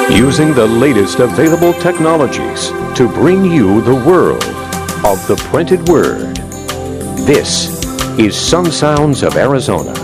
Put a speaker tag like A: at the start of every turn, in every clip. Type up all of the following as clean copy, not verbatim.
A: Using the latest available technologies to bring you the world of the printed word. This is Sun Sounds of Arizona.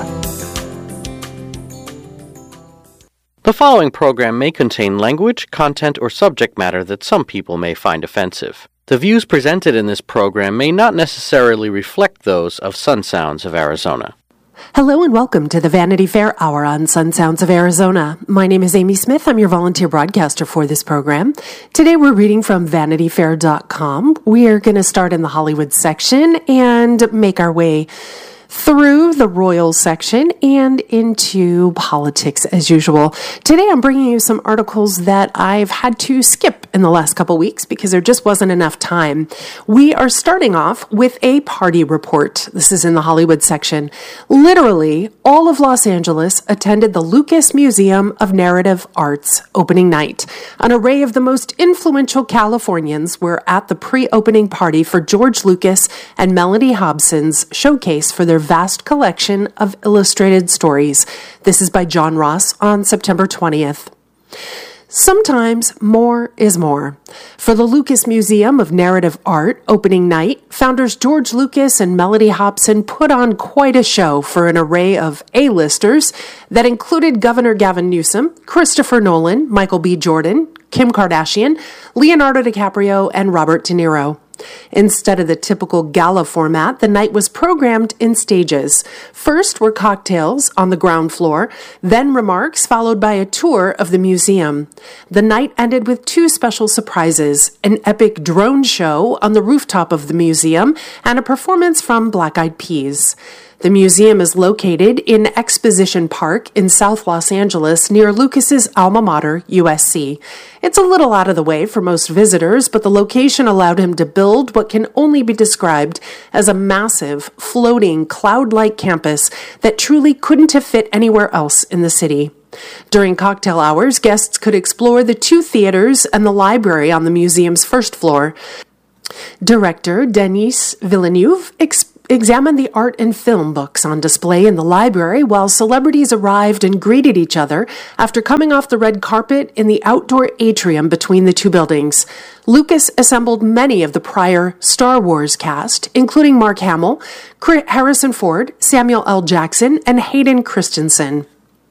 B: The following program may contain language, content, or subject matter that some people may find offensive. The views presented in this program may not necessarily reflect those of Sun Sounds of Arizona.
C: Hello and welcome to the Vanity Fair Hour on Sun Sounds of Arizona. My name is Amy Smith. I'm your volunteer broadcaster for this program. Today we're reading from VanityFair.com. We are going to start in the Hollywood section and make our way through the royal section and into politics as usual. Today I'm bringing you some articles that I've had to skip in the last couple weeks because there just wasn't enough time. We are starting off with a party report. This is in the Hollywood section. Literally, all of Los Angeles attended the Lucas Museum of Narrative Art's opening night. An array of the most influential Californians were at the pre-opening party for George Lucas and Mellody Hobson's showcase for their vast collection of illustrated stories. This is by John Ross on September 20th. Sometimes more is more. For the Lucas Museum of Narrative Art opening night, founders George Lucas and Mellody Hobson put on quite a show for an array of A-listers that included Governor Gavin Newsom, Christopher Nolan, Michael B. Jordan, Kim Kardashian, Leonardo DiCaprio, and Robert De Niro. Instead of the typical gala format, the night was programmed in stages. First were cocktails on the ground floor, then remarks followed by a tour of the museum. The night ended with two special surprises, an epic drone show on the rooftop of the museum and a performance from Black Eyed Peas. The museum is located in Exposition Park in South Los Angeles near Lucas's alma mater, USC. It's a little out of the way for most visitors, but the location allowed him to build what can only be described as a massive, floating, cloud-like campus that truly couldn't have fit anywhere else in the city. During cocktail hours, guests could explore the two theaters and the library on the museum's first floor. Director Denis Villeneuve examined the art and film books on display in the library while celebrities arrived and greeted each other after coming off the red carpet in the outdoor atrium between the two buildings. Lucas assembled many of the prior Star Wars cast, including Mark Hamill, Harrison Ford, Samuel L. Jackson, and Hayden Christensen.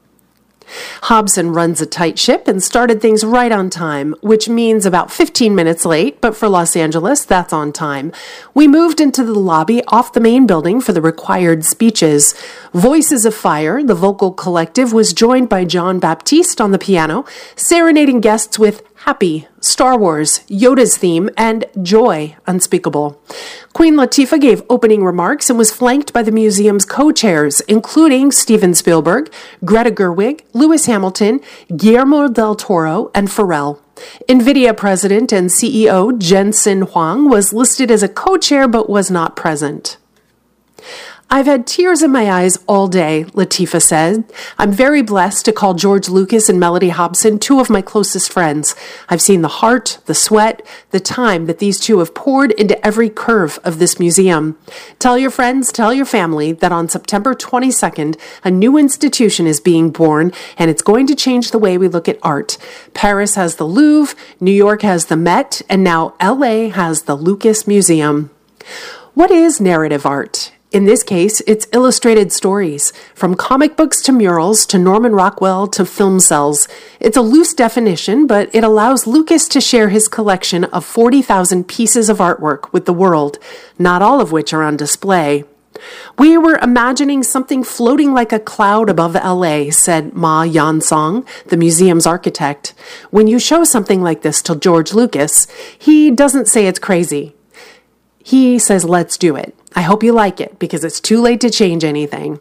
C: Hobson runs a tight ship and started things right on time, which means about 15 minutes late, but for Los Angeles, that's on time. We moved into the lobby off the main building for the required speeches. Voices of Fire, the vocal collective, was joined by John Baptiste on the piano, serenading guests with Happy, Star Wars, Yoda's theme, and Joy Unspeakable. Queen Latifah gave opening remarks and was flanked by the museum's co-chairs, including Steven Spielberg, Greta Gerwig, Lewis Hamilton, Guillermo del Toro, and Pharrell. NVIDIA president and CEO Jensen Huang was listed as a co-chair but was not present. I've had tears in my eyes all day, Latifah said. I'm very blessed to call George Lucas and Mellody Hobson two of my closest friends. I've seen the heart, the sweat, the time that these two have poured into every curve of this museum. Tell your friends, tell your family that on September 22nd, a new institution is being born, and it's going to change the way we look at art. Paris has the Louvre, New York has the Met, and now LA has the Lucas Museum. What is narrative art? In this case, it's illustrated stories, from comic books to murals to Norman Rockwell to film cells. It's a loose definition, but it allows Lucas to share his collection of 40,000 pieces of artwork with the world, not all of which are on display. We were imagining something floating like a cloud above LA, said Ma Yan-song, the museum's architect. When you show something like this to George Lucas, he doesn't say it's crazy. He says, let's do it. I hope you like it, because it's too late to change anything.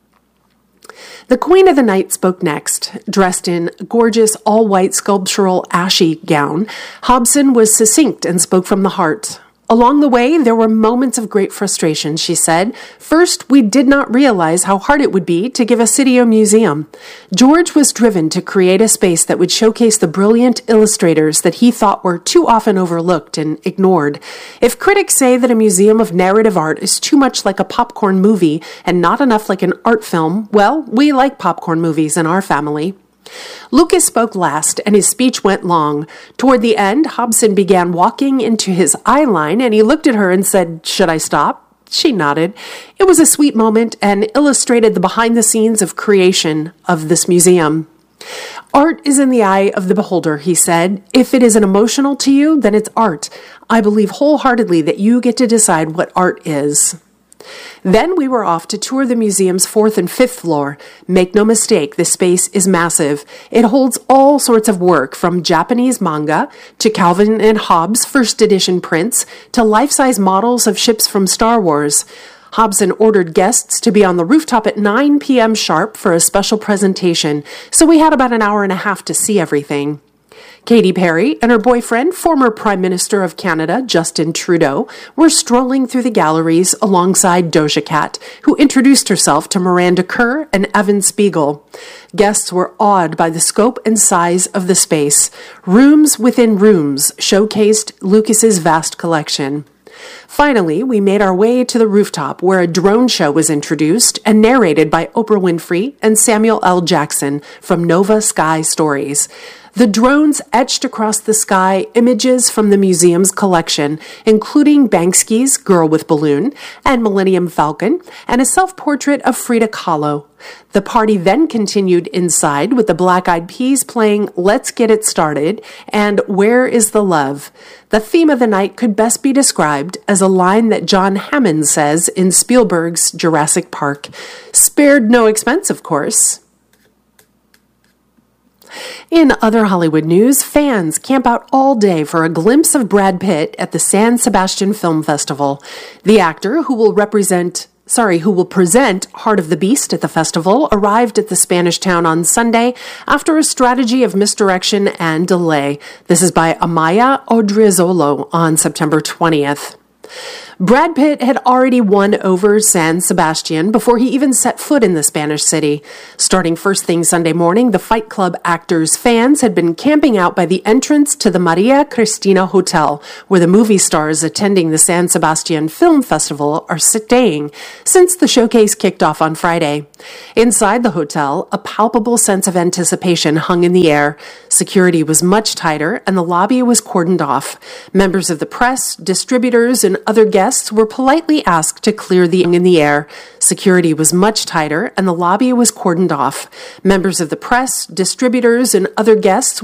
C: The Queen of the Night spoke next. Dressed in gorgeous all-white sculptural ashy gown, Hobson was succinct and spoke from the heart. Along the way, there were moments of great frustration, she said. First, we did not realize how hard it would be to give a city a museum. George was driven to create a space that would showcase the brilliant illustrators that he thought were too often overlooked and ignored. If critics say that a museum of narrative art is too much like a popcorn movie and not enough like an art film, well, we like popcorn movies in our family. Lucas spoke last, and his speech went long. Toward the end, Hobson began walking into his eye line, and he looked at her and said, "Should I stop?" She nodded. It was a sweet moment and illustrated the behind-the-scenes of creation of this museum. "Art is in the eye of the beholder," he said. "If it isn't emotional to you, then it's art. I believe wholeheartedly that you get to decide what art is." Then we were off to tour the museum's 4th and 5th floor. Make no mistake, the space is massive. It holds all sorts of work, from Japanese manga to Calvin and Hobbes' first edition prints to life-size models of ships from Star Wars. Hobson ordered guests to be on the rooftop at 9 p.m. sharp for a special presentation, so we had about an hour and a half to see everything. Katy Perry and her boyfriend, former Prime Minister of Canada, Justin Trudeau, were strolling through the galleries alongside Doja Cat, who introduced herself to Miranda Kerr and Evan Spiegel. Guests were awed by the scope and size of the space. Rooms within rooms showcased Lucas's vast collection. Finally, we made our way to the rooftop, where a drone show was introduced and narrated by Oprah Winfrey and Samuel L. Jackson from Nova Sky Stories. The drones etched across the sky images from the museum's collection, including Bansky's Girl with Balloon and Millennium Falcon, and a self-portrait of Frida Kahlo. The party then continued inside with the Black Eyed Peas playing Let's Get It Started and Where is the Love? The theme of the night could best be described as a line that John Hammond says in Spielberg's Jurassic Park. Spared no expense, of course. In other Hollywood news, fans camp out all day for a glimpse of Brad Pitt at the San Sebastian Film Festival. The actor, who will present Heart of the Beast at the festival, arrived at the Spanish town on Sunday after a strategy of misdirection and delay. This is by Amaya Odriazolo on September 20th. Brad Pitt had already won over San Sebastian before he even set foot in the Spanish city. Starting first thing Sunday morning, the Fight Club actors' fans had been camping out by the entrance to the Maria Cristina Hotel, where the movie stars attending the San Sebastian Film Festival are staying, since the showcase kicked off on Friday. Inside the hotel, a palpable sense of anticipation hung in the air. Security was much tighter, and the lobby was cordoned off. Members of the press, distributors, and other guests were politely asked to clear the air. Security was much tighter, and the lobby was cordoned off. Members of the press, distributors, and other guests